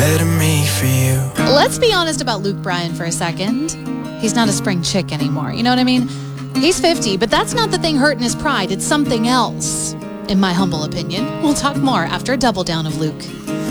better me for you. Let's be honest about Luke Bryan for a second. He's not a spring chick anymore. You know what I mean? He's 50, but that's not the thing hurting his pride. It's something else, in my humble opinion. We'll talk more after a double down of Luke.